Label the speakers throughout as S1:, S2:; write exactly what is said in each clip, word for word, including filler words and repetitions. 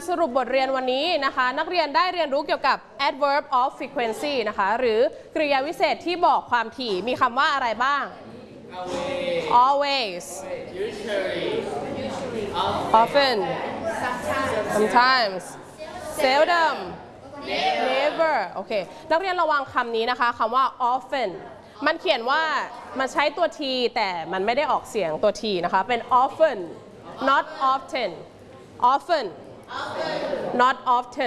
S1: สรุปบทเรียนวันนี้นะคะนักเรียนได้เรียนรู้เกี่ยวกับ adverb of frequency นะคะหรือกริยาวิเศษที่บอกความถี่มีคำว่าอะไรบ้าง always often sometimes seldom never โอเคนักเรียนระวังคำนี้นะคะคำว่า often มันเขียนว่ามันใช้ตัว t แต่มันไม่ได้ออกเสียงตัว t นะคะเป็น often not often often not often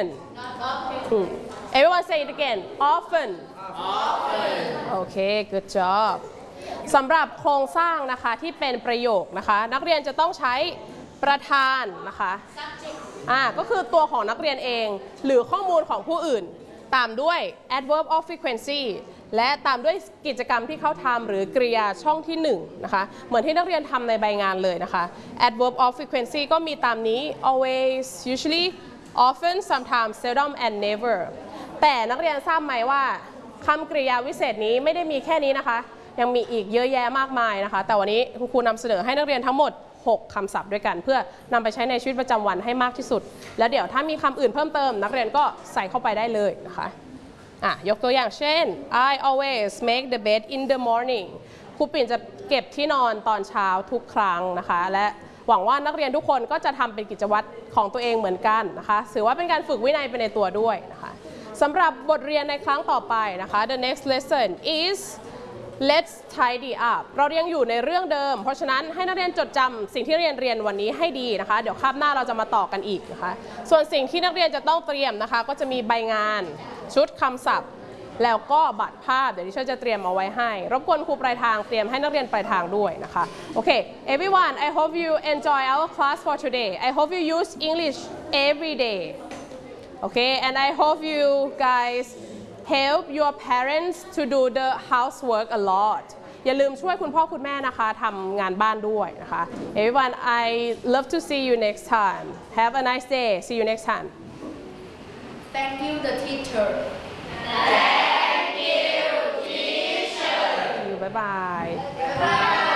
S1: everyone say it again often โอเค good job สำหรับโครงสร้างนะคะที่เป็นประโยคนะคะนักเรียนจะต้องใช้ประธานนะคะอ่าก็คือตัวของนักเรียนเองหรือข้อมูลของผู้อื่นตามด้วย adverb of frequency และตามด้วยกิจกรรมที่เขาทำหรือกริยาช่องที่หนึ่งนะคะเหมือนที่นักเรียนทำในใบงานเลยนะคะ adverb of frequency ก็มีตามนี้ always usually often sometimes seldom and never แต่นักเรียนทราบไหมว่าคำกริยาวิเศษนี้ไม่ได้มีแค่นี้นะคะยังมีอีกเยอะแยะมากมายนะคะแต่วันนี้คุณครูนำเสนอให้นักเรียนทั้งหมดหกคำศัพท์ด้วยกันเพื่อนำไปใช้ในชีวิตประจำวันให้มากที่สุดแล้วเดี๋ยวถ้ามีคำอื่นเพิ่มเติมนักเรียนก็ใส่เข้าไปได้เลยนะคะอ่ะยกตัวอย่างเช่น I always make the bed in the morning ครูปิ่นจะเก็บที่นอนตอนเช้าทุกครั้งนะคะและหวังว่านักเรียนทุกคนก็จะทำเป็นกิจวัตรของตัวเองเหมือนกันนะคะถือว่าเป็นการฝึกวินัยไปในตัวด้วยนะคะสำหรับบทเรียนในครั้งต่อไปนะคะ the next lesson is Let's tidy up เรายังอยู่ในเรื่องเดิมเพราะฉะนั้นให้นักเรียนจดจำสิ่งที่เรียนเรียนวันนี้ให้ดีนะคะเดี๋ยวคาบหน้าเราจะมาต่อกันอีกนะคะส่วนสิ่งที่นักเรียนจะต้องเตรียมนะคะก็จะมีใบงานชุดคำศัพท์แล้วก็บัตรภาพเดี๋ยวดิฉันจะเตรียมเอาไว้ให้รบกวนครูปลายทางเตรียมให้นักเรียนปลายทางด้วยนะคะโอเค everyone I hope you enjoy our class for today I hope you use English every day okay and I hope you guys help your parents to do the housework a lot อย่าลืมช่วยคุณพ่อคุณแม่นะคะทำงานบ้านด้วยนะคะ Everyone I love to see you next time Have a nice day See you next time
S2: Thank you the teacher
S1: Thank you teacher Bye bye